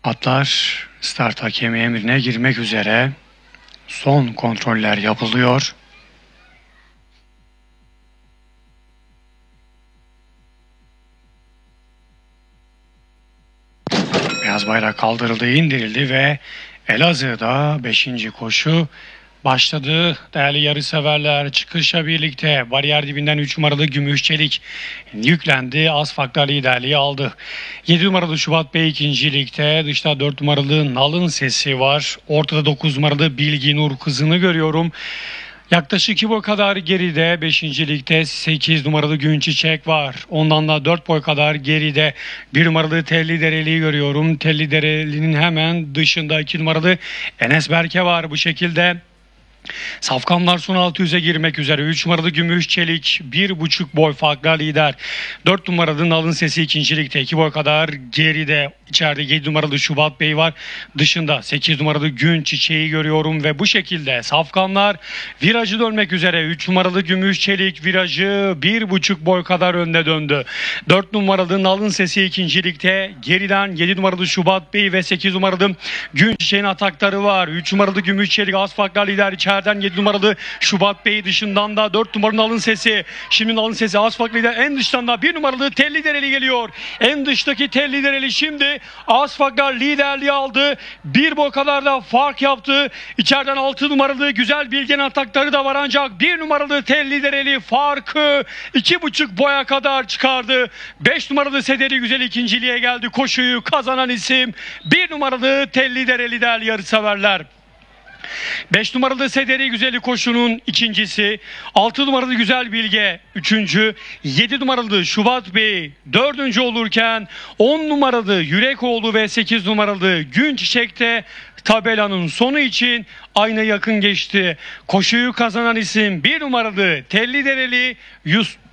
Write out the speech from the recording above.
Atlar start hakemi emrine girmek üzere. Son kontroller yapılıyor. Beyaz bayrak kaldırıldı, indirildi ve Elazığ'da 5. koşu başladı. Değerli yarışseverler, çıkışla birlikte bariyer dibinden 3 numaralı Gümüş Çelik yüklendi. Az farkla liderliği aldı. 7 numaralı Şubat Bey ikincilikte. Dışta 4 numaralı Nal'ın sesi var. Ortada 9 numaralı Bilgi Nur kızını görüyorum. Yaklaşık 2 boy kadar geride 5. ligde 8 numaralı Gün Çiçek var. Ondan da 4 boy kadar geride 1 numaralı Telli Dereli'yi görüyorum. Telli Dereli'nin hemen dışında 2 numaralı Enes Berke var bu şekilde. Safkanlar son 600'e girmek üzere. 3 numaralı Gümüş Çelik 1,5 boy farkla lider. 4 numaralı Nal'ın sesi ikincilikte 2 boy kadar geride. İçeride 7 numaralı Şubat Bey var. Dışında 8 numaralı Gün Çiçeği görüyorum ve bu şekilde Safkanlar virajı dönmek üzere. 3 numaralı Gümüş Çelik virajı 1,5 boy kadar önde döndü. 4 numaralı Nal'ın sesi ikincilikte. Geriden 7 numaralı Şubat Bey ve 8 numaralı Gün Çiçeği'nin atakları var. 3 numaralı Gümüş Çelik az farkla lider. İçeriden 7 numaralı Şubat Bey, dışından da 4 numaralı Nal'ın sesi. Şimdi Nal'ın sesi az farklı lider. En dıştan da 1 numaralı Telli Dereli geliyor. En dıştaki Telli Dereli şimdi az farkla liderliği aldı. 1 boy kadar da fark yaptı. İçeriden 6 numaralı Güzel Bilge'nin atakları da var ancak 1 numaralı Telli Dereli farkı 2,5 boya kadar çıkardı. 5 numaralı Sederi Güzel ikinciliğe geldi. Koşuyu kazanan isim 1 numaralı Telli Dereli değerli yarışseverler. 5 numaralı Sederi Güzeli koşunun ikincisi, 6 numaralı Güzel Bilge üçüncü, 7 numaralı Şubat Bey dördüncü olurken 10 numaralı Yürekoğlu ve 8 numaralı Gün Çiçek'te tabelanın sonu için ayna yakın geçti. Koşuyu kazanan isim 1 numaralı Telli Dereli